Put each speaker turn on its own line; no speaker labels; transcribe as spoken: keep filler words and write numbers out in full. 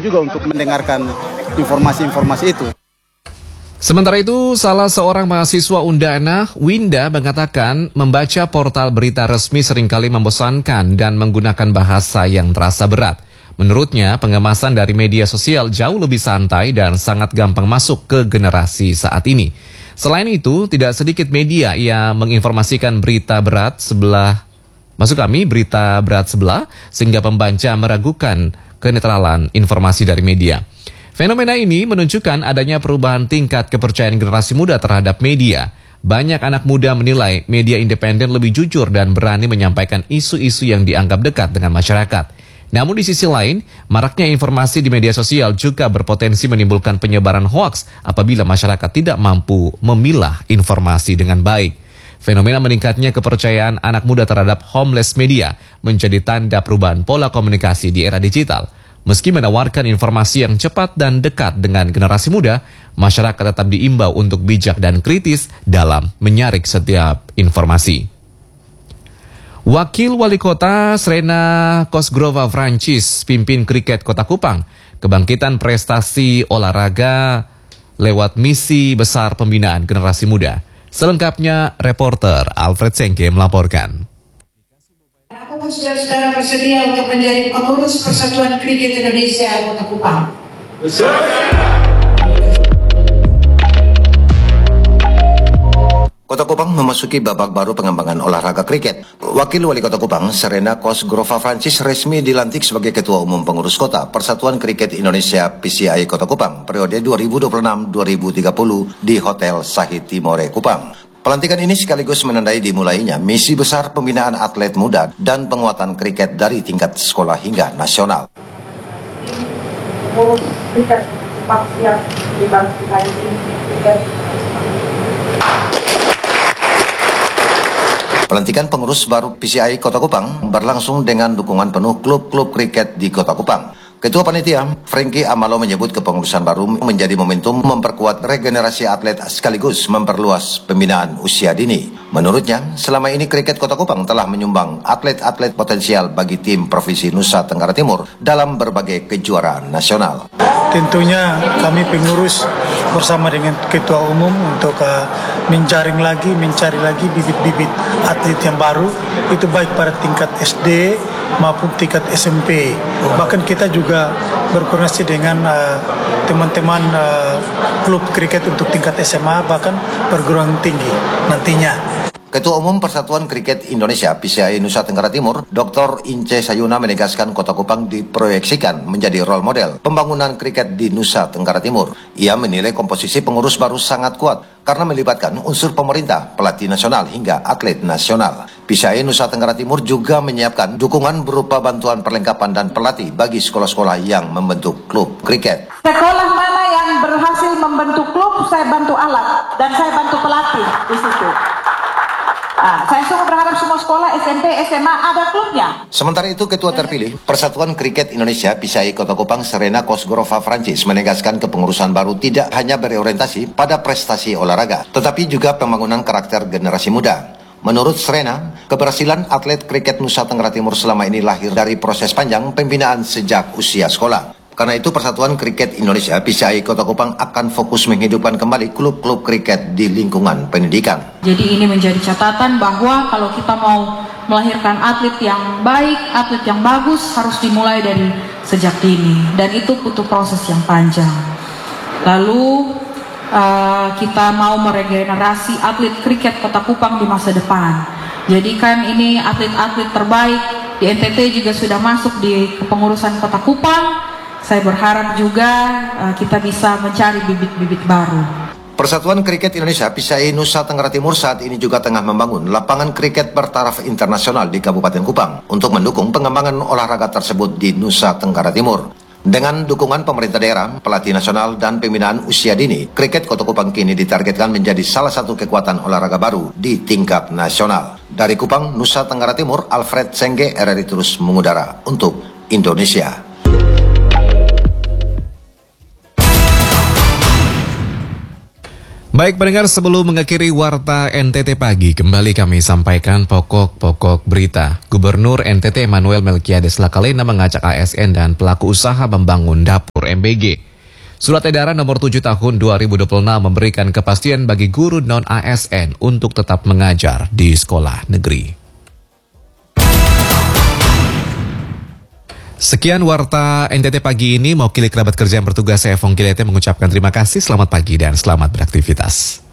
juga untuk mendengarkan informasi-informasi itu.
Sementara itu, salah seorang mahasiswa Undana, Winda, mengatakan membaca portal berita resmi seringkali membosankan dan menggunakan bahasa yang terasa berat. Menurutnya, pengemasan dari media sosial jauh lebih santai dan sangat gampang masuk ke generasi saat ini. Selain itu, tidak sedikit media yang menginformasikan berita berat sebelah, maksud kami berita berat sebelah, sehingga pembaca meragukan kenetralan informasi dari media. Fenomena ini menunjukkan adanya perubahan tingkat kepercayaan generasi muda terhadap media. Banyak anak muda menilai media independen lebih jujur dan berani menyampaikan isu-isu yang dianggap dekat dengan masyarakat. Namun di sisi lain, maraknya informasi di media sosial juga berpotensi menimbulkan penyebaran hoaks apabila masyarakat tidak mampu memilah informasi dengan baik. Fenomena meningkatnya kepercayaan anak muda terhadap homeless media menjadi tanda perubahan pola komunikasi di era digital. Meski menawarkan informasi yang cepat dan dekat dengan generasi muda, masyarakat tetap diimbau untuk bijak dan kritis dalam menyaring setiap informasi. Wakil Wali Kota Srena Cosgrova Francis pimpin kriket Kota Kupang, kebangkitan prestasi olahraga lewat misi besar pembinaan generasi muda. Selengkapnya, reporter Alfred Sengke melaporkan.
Apakah saudara-saudara bersedia untuk menjadi pengurus Persatuan Kriket Indonesia Kota Kupang?
Kota Kupang memasuki babak baru pengembangan olahraga kriket. Wakil Wali Kota Kupang, Srena Cosgrova Francis, resmi dilantik sebagai Ketua Umum Pengurus Kota Persatuan Kriket Indonesia P C I Kota Kupang periode dua ribu dua puluh enam sampai dua ribu tiga puluh di Hotel Sahid Timore Kupang. Pelantikan ini sekaligus menandai dimulainya misi besar pembinaan atlet muda dan penguatan kriket dari tingkat sekolah hingga nasional. Pelantikan pengurus baru P C I Kota Kupang berlangsung dengan dukungan penuh klub-klub kriket di Kota Kupang. Ketua Panitia, Frankie Amalo, menyebut kepengurusan baru menjadi momentum memperkuat regenerasi atlet sekaligus memperluas pembinaan usia dini. Menurutnya, selama ini kriket Kota Kupang telah menyumbang atlet-atlet potensial bagi tim Provinsi Nusa Tenggara Timur dalam berbagai kejuaraan nasional.
Tentunya kami pengurus bersama dengan Ketua Umum untuk uh, menjaring lagi, mencari lagi bibit-bibit atlet yang baru, itu baik pada tingkat S D maupun tingkat S M P. Bahkan kita juga berkoordinasi dengan uh, teman-teman uh, klub kriket untuk tingkat S M A, bahkan perguruan tinggi nantinya.
Ketua Umum Persatuan Kriket Indonesia P C I Nusa Tenggara Timur, Doktor Ince Sayuna, menegaskan Kota Kupang diproyeksikan menjadi role model pembangunan kriket di Nusa Tenggara Timur. Ia menilai komposisi pengurus baru sangat kuat karena melibatkan unsur pemerintah, pelatih nasional hingga atlet nasional. P C I Nusa Tenggara Timur juga menyiapkan dukungan berupa bantuan perlengkapan dan pelatih bagi sekolah-sekolah yang membentuk klub kriket.
Sekolah mana yang berhasil membentuk klub, saya bantu alat dan saya bantu pelatih di situ. Nah, saya sungguh berharap semua sekolah S M P, S M A ada klubnya.
Sementara itu, Ketua terpilih Persatuan Kriket Indonesia P C I Kota Kupang, Srena Cosgrova Francis, menegaskan kepengurusan baru tidak hanya berorientasi pada prestasi olahraga, tetapi juga pembangunan karakter generasi muda. Menurut Srena, keberhasilan atlet kriket Nusa Tenggara Timur selama ini lahir dari proses panjang pembinaan sejak usia sekolah. Karena itu, Persatuan Kriket Indonesia P C I Kota Kupang akan fokus menghidupkan kembali klub-klub kriket di lingkungan pendidikan.
Jadi ini menjadi catatan bahwa kalau kita mau melahirkan atlet yang baik, atlet yang bagus, harus dimulai dari sejak dini. Dan itu butuh proses yang panjang. Lalu uh, kita mau meregenerasi atlet kriket Kota Kupang di masa depan. Jadi kan ini atlet-atlet terbaik di N T T juga sudah masuk di kepengurusan Kota Kupang. Saya berharap juga uh, kita bisa mencari bibit-bibit baru.
Persatuan Kriket Indonesia P C I Nusa Tenggara Timur saat ini juga tengah membangun lapangan kriket bertaraf internasional di Kabupaten Kupang untuk mendukung pengembangan olahraga tersebut di Nusa Tenggara Timur. Dengan dukungan pemerintah daerah, pelatih nasional, dan pembinaan usia dini, kriket Kota Kupang kini ditargetkan menjadi salah satu kekuatan olahraga baru di tingkat nasional. Dari Kupang, Nusa Tenggara Timur, Alfred Sengge, R R I terus mengudara untuk Indonesia.
Baik pendengar, sebelum mengakhiri Warta N T T Pagi, kembali kami sampaikan pokok-pokok berita. Gubernur N T T Emmanuel Melkiades Lakalena mengajak A S N dan pelaku usaha membangun dapur M B G. Surat edaran nomor tujuh tahun dua ribu dua puluh enam memberikan kepastian bagi guru non-A S N untuk tetap mengajar di sekolah negeri. Sekian Warta N T T Pagi ini. Mewakili kerabat kerja yang bertugas, saya Fong Kilete mengucapkan terima kasih, selamat pagi dan selamat beraktivitas.